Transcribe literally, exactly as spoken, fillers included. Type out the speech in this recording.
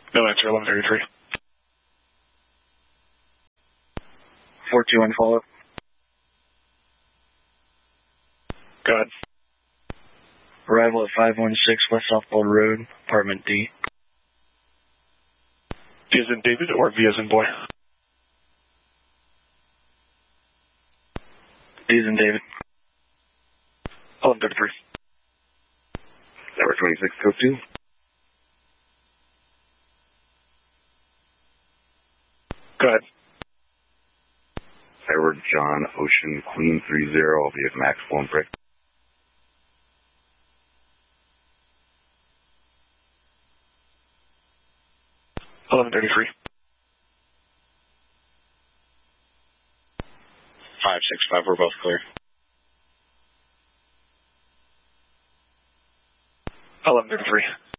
No answer, eleven thirty-three. four two one follow-up. Go ahead. Arrival at five one six West Southbold Road, apartment D. D as in David or V as in boy? D as in David. eleven thirty-three. Tower twenty-six, code two. Go ahead. Edward John Ocean Queen three zero, I'll be at max flown prick. eleven thirty-three. five six five, we're both clear. eleven thirty-three.